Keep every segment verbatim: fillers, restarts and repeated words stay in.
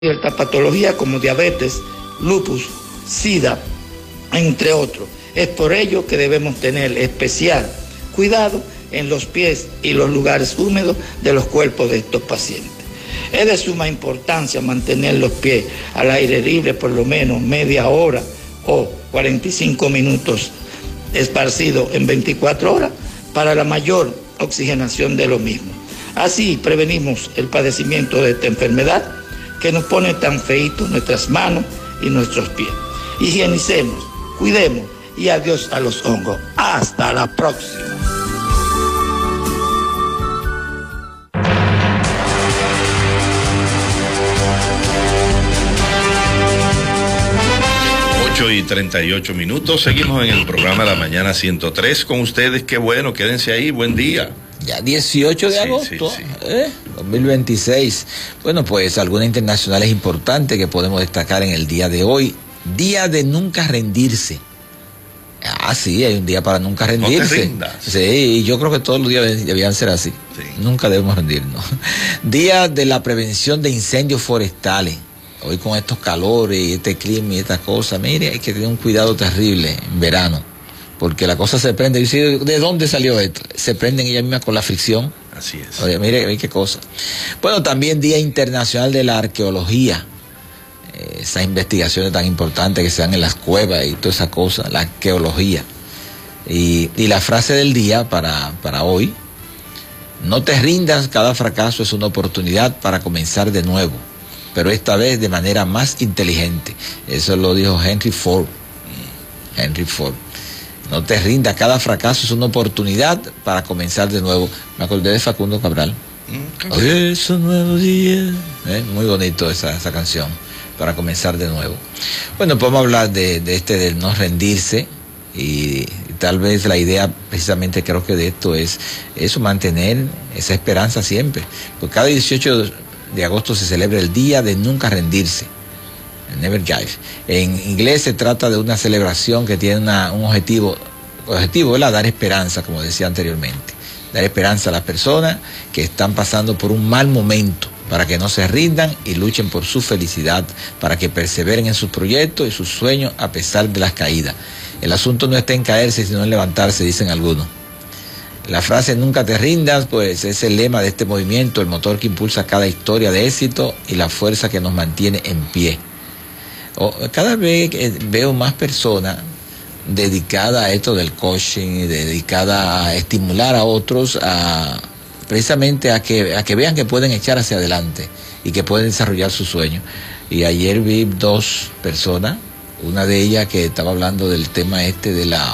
cierta patología como diabetes, lupus, sida, entre otros. Es por ello que debemos tener especial cuidado en los pies y los lugares húmedos de los cuerpos de estos pacientes. Es de suma importancia mantener los pies al aire libre por lo menos media hora o cuarenta y cinco minutos esparcidos en veinticuatro horas para la mayor oxigenación de lo mismo. Así prevenimos el padecimiento de esta enfermedad que nos pone tan feitos nuestras manos y nuestros pies. Higienicemos, cuidemos y adiós a los hongos. Hasta la próxima. ocho y treinta y ocho minutos, seguimos en el programa La Mañana ciento tres con ustedes. Qué bueno, quédense ahí, buen día. Ya dieciocho de agosto, sí, sí, sí. ¿Eh? dos mil veintiséis. Bueno, pues algunas internacionales importantes que podemos destacar en el día de hoy. Día de nunca rendirse. Ah, sí, hay un día para nunca rendirse. No te rindas. Sí, y yo creo que todos los días debían ser así. Sí. Nunca debemos rendirnos. Día de la prevención de incendios forestales. Hoy con estos calores y este clima y estas cosas, mire, hay que tener un cuidado terrible en verano. Porque la cosa se prende. ¿De dónde salió esto? Se prenden ellas mismas con la fricción. Así es. Oye, mire, mire qué cosa. Bueno, también Día Internacional de la Arqueología. Eh, esas investigaciones tan importantes que se dan en las cuevas y toda esa cosa, la arqueología. Y, y la frase del día para, para hoy: no te rindas, cada fracaso es una oportunidad para comenzar de nuevo, pero esta vez de manera más inteligente. Eso lo dijo Henry Ford. Henry Ford. No te rindas, cada fracaso es una oportunidad para comenzar de nuevo. Me acordé de Facundo Cabral. Mm, Hoy es un nuevo día. ¿Eh? Muy bonito esa, esa canción, para comenzar de nuevo. Bueno, podemos hablar de, de este del no rendirse y, y tal vez la idea precisamente creo que de esto es eso, mantener esa esperanza siempre. Porque cada dieciocho de agosto se celebra el Día de Nunca Rendirse. Never Give. En inglés se trata de una celebración que tiene una, un objetivo, objetivo, ¿verdad? Dar esperanza, como decía anteriormente. Dar esperanza a las personas que están pasando por un mal momento, para que no se rindan y luchen por su felicidad, para que perseveren en sus proyectos y sus sueños a pesar de las caídas. El asunto no está en caerse, sino en levantarse, dicen algunos. La frase nunca te rindas, pues es el lema de este movimiento, el motor que impulsa cada historia de éxito y la fuerza que nos mantiene en pie. Cada vez veo más personas dedicadas a esto del coaching, dedicadas a estimular a otros a precisamente a que, a que vean que pueden echar hacia adelante y que pueden desarrollar sus sueños. Y ayer vi dos personas, una de ellas que estaba hablando del tema este de la,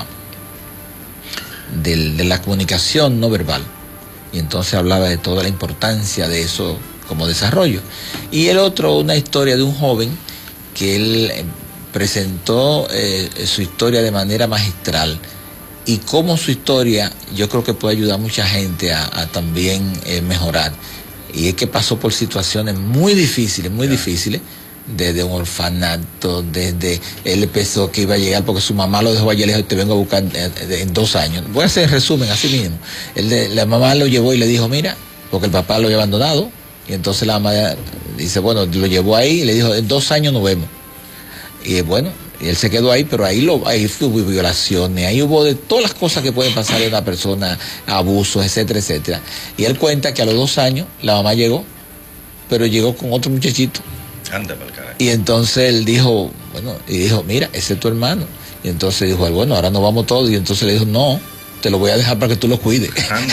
de, de la comunicación no verbal. Y entonces hablaba de toda la importancia de eso como desarrollo. Y el otro, una historia de un joven que él presentó eh, su historia de manera magistral, y cómo su historia yo creo que puede ayudar a mucha gente a, a también eh, mejorar. Y es que pasó por situaciones muy difíciles, muy difíciles, desde un orfanato, desde él pensó que iba a llegar porque su mamá lo dejó allá lejos y te vengo a buscar en, en dos años. Voy a hacer el resumen así mismo. Él de, la mamá lo llevó y le dijo, mira, porque el papá lo había abandonado. Y entonces la mamá dice, bueno, lo llevó ahí y le dijo, en dos años nos vemos. Y bueno, él se quedó ahí, pero ahí, lo, ahí hubo violaciones, ahí hubo de todas las cosas que pueden pasar en una persona, abusos, etcétera, etcétera. Y él cuenta que a los dos años la mamá llegó, pero llegó con otro muchachito. Anda pa'l carajo. Y entonces él dijo, bueno, y dijo, mira, ese es tu hermano. Y entonces dijo, bueno, ahora nos vamos todos. Y entonces le dijo, no, te lo voy a dejar para que tú lo cuides.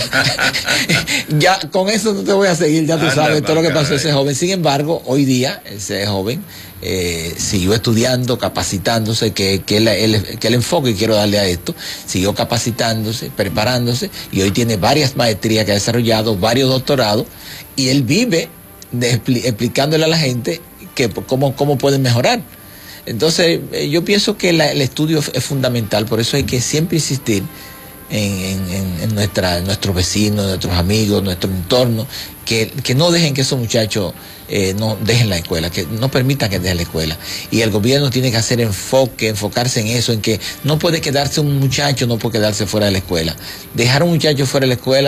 Ya con eso no te voy a seguir, ya tú Anda, sabes todo lo que pasó a ese joven. Sin embargo, hoy día ese joven eh, siguió estudiando, capacitándose, que, que, el, el, que el enfoque quiero darle a esto, siguió capacitándose, preparándose, y hoy tiene varias maestrías que ha desarrollado, varios doctorados, y él vive de, explicándole a la gente que cómo, cómo pueden mejorar. Entonces eh, yo pienso que la, el estudio es fundamental, por eso hay que siempre insistir En, en, en, nuestra, en nuestros vecinos, nuestros amigos, nuestro entorno, que, que no dejen que esos muchachos eh, no dejen la escuela, que no permitan que dejen la escuela. Y el gobierno tiene que hacer enfoque, enfocarse en eso, en que no puede quedarse un muchacho, no puede quedarse fuera de la escuela. Dejar a un muchacho fuera de la escuela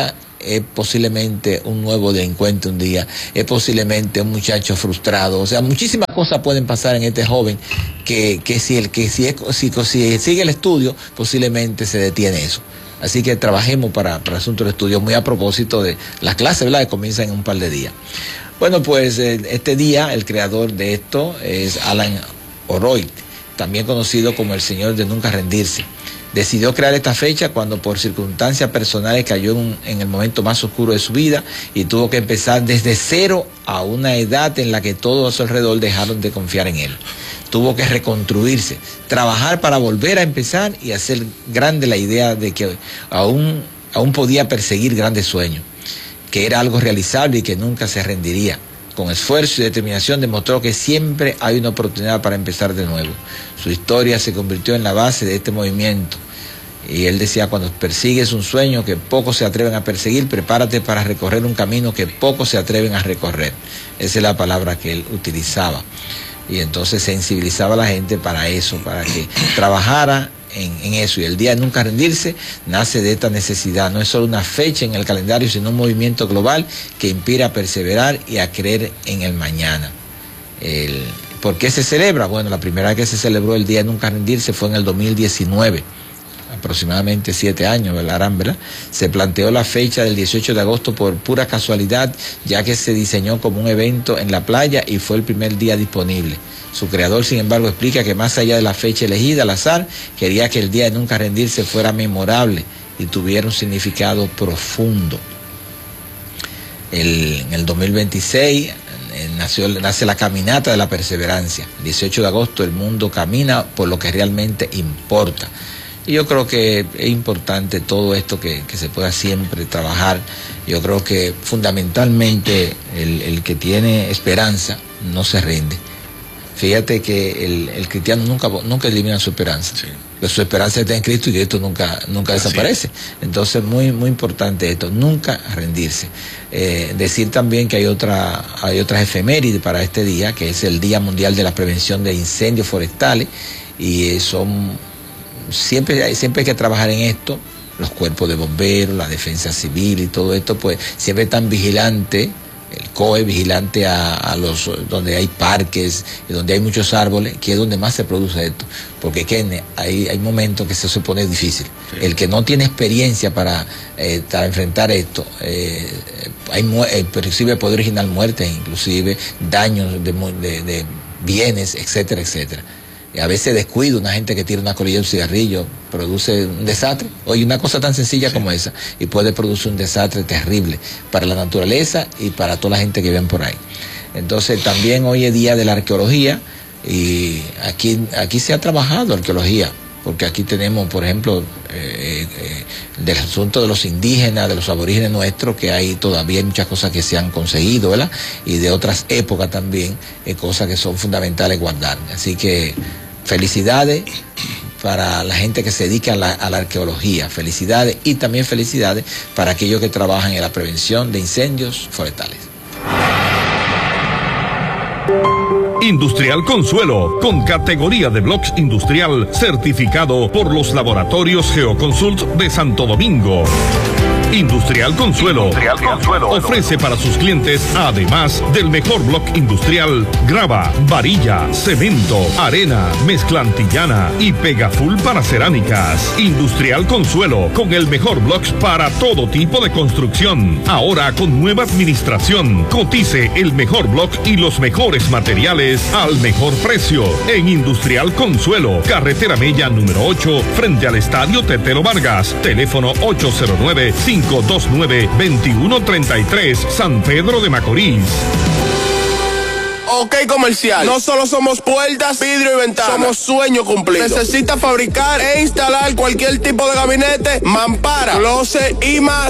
es posiblemente un nuevo delincuente un día, es posiblemente un muchacho frustrado. O sea, muchísimas cosas pueden pasar en este joven que, que, si, el, que si, es, si, si sigue el estudio, posiblemente se detiene eso. Así que trabajemos para, para asuntos de estudio, muy a propósito de las clases, ¿verdad?, que comienzan en un par de días. Bueno, pues eh, este día el creador de esto es Alan Oroit, también conocido como el señor de nunca rendirse. Decidió crear esta fecha cuando por circunstancias personales cayó en, en el momento más oscuro de su vida y tuvo que empezar desde cero a una edad en la que todos a su alrededor dejaron de confiar en él. Tuvo que reconstruirse, trabajar para volver a empezar y hacer grande la idea de que aún, aún podía perseguir grandes sueños, que era algo realizable y que nunca se rendiría. Con esfuerzo y determinación demostró que siempre hay una oportunidad para empezar de nuevo. Su historia se convirtió en la base de este movimiento. Y él decía, cuando persigues un sueño que pocos se atreven a perseguir, prepárate para recorrer un camino que pocos se atreven a recorrer. Esa es la palabra que él utilizaba. Y entonces sensibilizaba a la gente para eso, para que trabajara en, en eso. Y el día de nunca rendirse nace de esta necesidad. No es solo una fecha en el calendario, sino un movimiento global que inspira a perseverar y a creer en el mañana. El, ¿Por qué se celebra? Bueno, la primera vez que se celebró el día de nunca rendirse fue en el dos mil diecinueve. Aproximadamente siete años, ¿verdad? ¿verdad? Se planteó la fecha del dieciocho de agosto por pura casualidad, ya que se diseñó como un evento en la playa y fue el primer día disponible. Su creador, sin embargo, explica que más allá de la fecha elegida al azar, quería que el día de nunca rendirse fuera memorable y tuviera un significado profundo. El, en el dos mil veintiséis eh, nació, nace la Caminata de la Perseverancia. El dieciocho de agosto el mundo camina por lo que realmente importa. Y yo creo que es importante todo esto que, que se pueda siempre trabajar. Yo creo que fundamentalmente el, el que tiene esperanza no se rinde. Fíjate que el, el cristiano nunca, nunca elimina su esperanza. Sí. Pero su esperanza está en Cristo y Cristo nunca, nunca desaparece. Entonces, muy, muy importante esto, nunca rendirse. Eh, decir también que hay, otra, hay otras efemérides para este día, que es el Día Mundial de la Prevención de Incendios Forestales, y son... Siempre, siempre hay que trabajar en esto, los cuerpos de bomberos, la defensa civil y todo esto, pues siempre están vigilantes, el C O E vigilante a, a los donde hay parques y donde hay muchos árboles, que es donde más se produce esto, porque que hay, hay momentos que se supone difícil. Sí. El que no tiene experiencia para, eh, para enfrentar esto, eh, hay inclusive puede originar muertes, inclusive daños de, de, de bienes, etcétera, etcétera. A veces descuido, una gente que tira una colilla de un cigarrillo produce un desastre. Oye, una cosa tan sencilla sí. como esa, y puede producir un desastre terrible para la naturaleza y para toda la gente que viven por ahí. Entonces, también hoy es día de la arqueología, y aquí, aquí se ha trabajado arqueología, porque aquí tenemos, por ejemplo, eh, eh, del asunto de los indígenas, de los aborígenes nuestros, que hay todavía hay muchas cosas que se han conseguido, ¿verdad? Y de otras épocas también, eh, cosas que son fundamentales guardar. Así que felicidades para la gente que se dedica a la, a la arqueología, felicidades, y también felicidades para aquellos que trabajan en la prevención de incendios forestales. Industrial Consuelo, con categoría de blocks industrial, certificado por los laboratorios Geoconsult de Santo Domingo. Industrial Consuelo, Industrial Consuelo ofrece para sus clientes, además del mejor block industrial, grava, varilla, cemento, arena, mezcla antillana y pegaful para cerámicas. Industrial Consuelo, con el mejor blocks para todo tipo de construcción. Ahora con nueva administración. Cotice el mejor block y los mejores materiales al mejor precio. En Industrial Consuelo, carretera Mella número ocho, frente al Estadio Tetelo Vargas. Teléfono ocho cero nueve, cinco dos nueve, dos uno tres tres, San Pedro de Macorís. Ok, comercial. No solo somos puertas, vidrio y ventanas. Somos sueño cumplido. Necesita fabricar e instalar cualquier tipo de gabinete, mampara, closet y más.